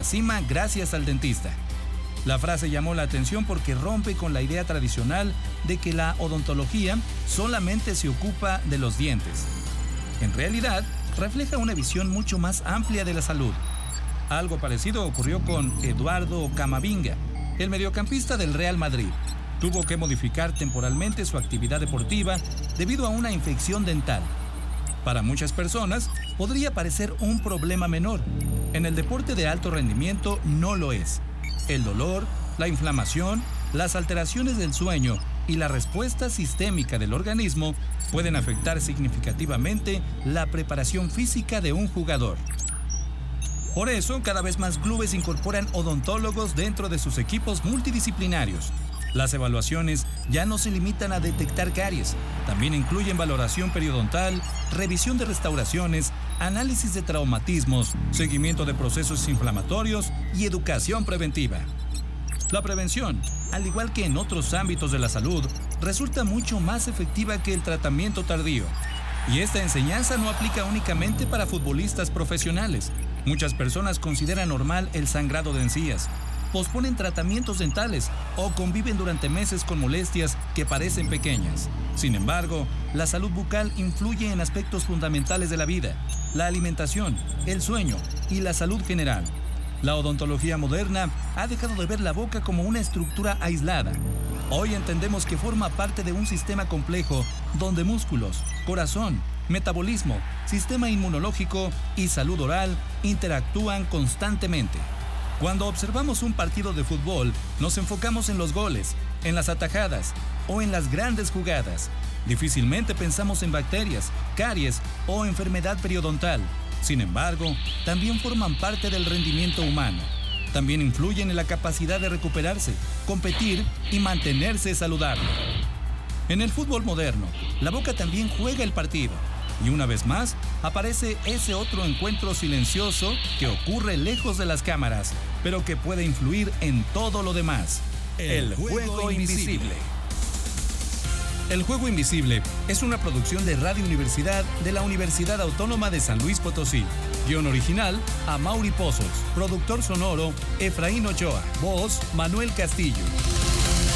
cima gracias al dentista. La frase llamó la atención porque rompe con la idea tradicional de que la odontología solamente se ocupa de los dientes. En realidad, refleja una visión mucho más amplia de la salud. Algo parecido ocurrió con Eduardo Camavinga, el mediocampista del Real Madrid. Tuvo que modificar temporalmente su actividad deportiva debido a una infección dental. Para muchas personas, podría parecer un problema menor. En el deporte de alto rendimiento no lo es. El dolor, la inflamación, las alteraciones del sueño y la respuesta sistémica del organismo pueden afectar significativamente la preparación física de un jugador. Por eso, cada vez más clubes incorporan odontólogos dentro de sus equipos multidisciplinarios. Las evaluaciones ya no se limitan a detectar caries, también incluyen valoración periodontal, revisión de restauraciones, análisis de traumatismos, seguimiento de procesos inflamatorios y educación preventiva. La prevención, al igual que en otros ámbitos de la salud, resulta mucho más efectiva que el tratamiento tardío. Y esta enseñanza no aplica únicamente para futbolistas profesionales. Muchas personas consideran normal el sangrado de encías, posponen tratamientos dentales o conviven durante meses con molestias que parecen pequeñas. Sin embargo, la salud bucal influye en aspectos fundamentales de la vida, la alimentación, el sueño y la salud general. La odontología moderna ha dejado de ver la boca como una estructura aislada. Hoy entendemos que forma parte de un sistema complejo donde músculos, corazón, metabolismo, sistema inmunológico y salud oral interactúan constantemente. Cuando observamos un partido de fútbol, nos enfocamos en los goles, en las atajadas o en las grandes jugadas. Difícilmente pensamos en bacterias, caries o enfermedad periodontal. Sin embargo, también forman parte del rendimiento humano. También influyen en la capacidad de recuperarse, competir y mantenerse saludable. En el fútbol moderno, la boca también juega el partido. Y una vez más, aparece ese otro encuentro silencioso que ocurre lejos de las cámaras, pero que puede influir en todo lo demás. El juego invisible. El Juego Invisible es una producción de Radio Universidad de la Universidad Autónoma de San Luis Potosí. Guión original, Amaury Pozos. Productor sonoro, Efraín Ochoa. Voz, Manuel Castillo.